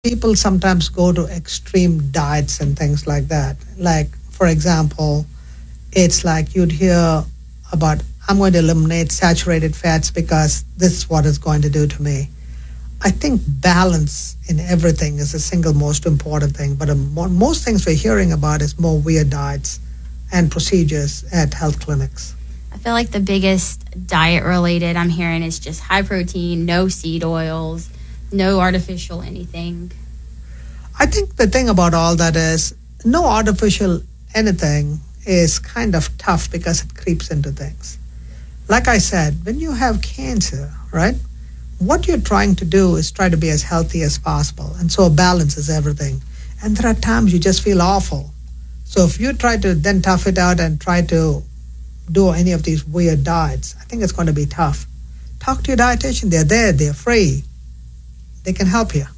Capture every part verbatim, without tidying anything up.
People sometimes go to extreme diets and things like that. Like, for example, it's like you'd hear about, I'm going to eliminate saturated fats because this is what it's going to do to me. I think balance in everything is the single most important thing. But um, most things we're hearing about is more weird diets and procedures at health clinics. I feel like the biggest diet related I'm hearing is just high protein, no seed oils, no artificial anything. I think the thing about all that is no artificial anything is kind of tough because it creeps into things. Like I said, when you have cancer, right, what you're trying to do is try to be as healthy as possible. And so balance is everything. And there are times you just feel awful. So if you try to then tough it out and try to do any of these weird diets, I think it's going to be tough. Talk to your dietitian. They're there. They're free. They can help you.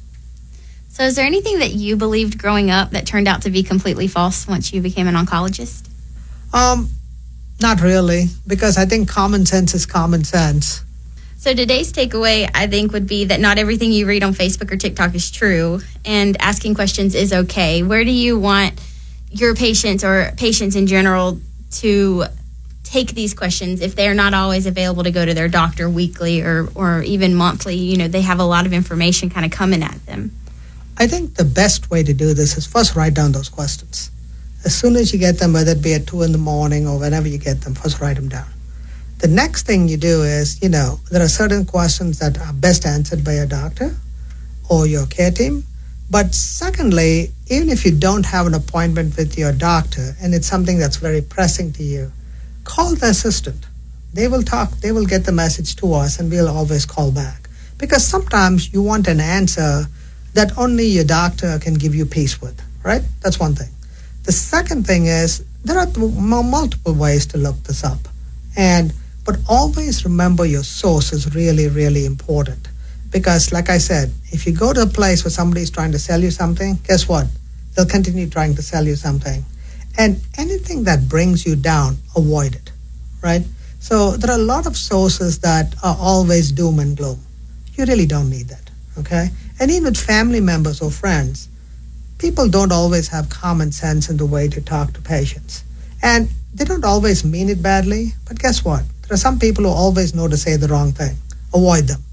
So is there anything that you believed growing up that turned out to be completely false once you became an oncologist? Um, not really, because I think common sense is common sense. So today's takeaway, I think, would be that not everything you read on Facebook or TikTok is true, and asking questions is okay. Where do you want your patients or patients in general to take these questions if they're not always available to go to their doctor weekly or, or even monthly? You know, they have a lot of information kind of coming at them. I think the best way to do this is first write down those questions. As soon as you get them, whether it be at two in the morning or whenever you get them, first write them down. The next thing you do is, you know, there are certain questions that are best answered by your doctor or your care team. But secondly, even if you don't have an appointment with your doctor and it's something that's very pressing to you, call the assistant. They will talk, they will get the message to us, and we'll always call back. Because sometimes you want an answer that only your doctor can give you peace with, right? That's one thing. The second thing is there are multiple ways to look this up. And but always remember your source is really, really important. Because like I said, if you go to a place where somebody's trying to sell you something, guess what? They'll continue trying to sell you something. And anything that brings you down, avoid it, right? So there are a lot of sources that are always doom and gloom. You really don't need that, okay? And even with family members or friends, people don't always have common sense in the way to talk to patients. And they don't always mean it badly, but guess what? There are some people who always know to say the wrong thing. Avoid them.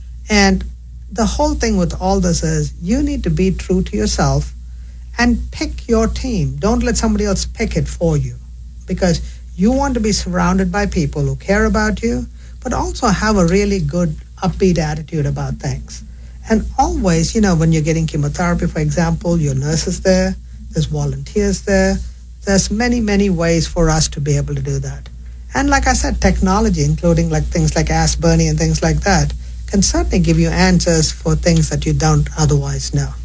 And the whole thing with all this is you need to be true to yourself and pick your team. Don't let somebody else pick it for you, because you want to be surrounded by people who care about you, but also have a really good upbeat attitude about things. And always, you know, when you're getting chemotherapy, for example, your nurse is there, there's volunteers there. There's many, many ways for us to be able to do that. And like I said, technology, including like things like Ask Bernie and things like that, can certainly give you answers for things that you don't otherwise know.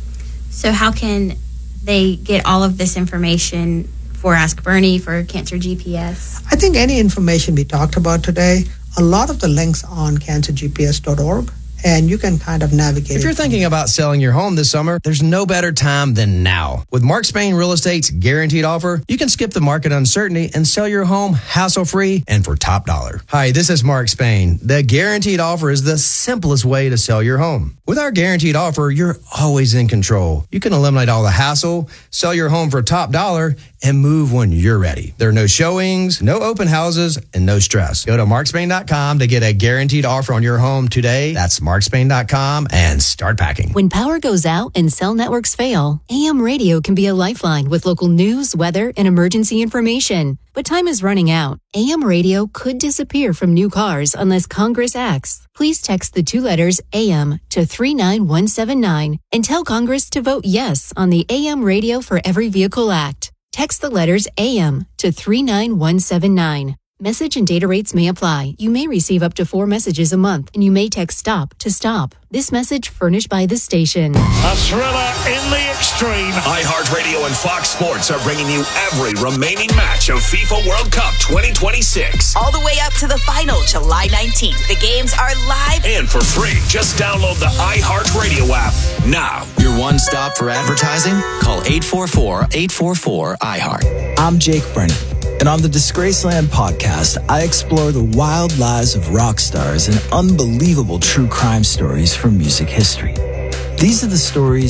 So how can they get all of this information for Ask Bernie, for Cancer G P S? I think any information we talked about today, a lot of the links on cancer g p s dot org, and you can kind of navigate. If you're thinking about selling your home this summer, there's no better time than now. With Mark Spain Real Estate's guaranteed offer, you can skip the market uncertainty and sell your home hassle-free and for top dollar. Hi, this is Mark Spain. The guaranteed offer is the simplest way to sell your home. With our guaranteed offer, you're always in control. You can eliminate all the hassle, sell your home for top dollar, and move when you're ready. There are no showings, no open houses, and no stress. Go to mark spain dot com to get a guaranteed offer on your home today. That's mark spain dot com and start packing. When power goes out and cell networks fail, A M radio can be a lifeline with local news, weather, and emergency information. But time is running out. A M radio could disappear from new cars unless Congress acts. Please text the two letters A M to three nine one seven nine and tell Congress to vote yes on the A M Radio for Every Vehicle Act. Text the letters A M to three nine one seven nine. Message and data rates may apply. You may receive up to four messages a month, and you may text STOP to stop. This message furnished by the station. A thriller in the extreme. iHeartRadio and Fox Sports are bringing you every remaining match of FIFA World Cup twenty twenty-six. All the way up to the final, July nineteenth. The games are live and for free. Just download the iHeartRadio app now. Your one stop for advertising? Call eight four four, eight four four, I heart. I'm Jake Brennan, and on the Disgraceland podcast, I explore the wild lives of rock stars and unbelievable true crime stories from music history. These are the stories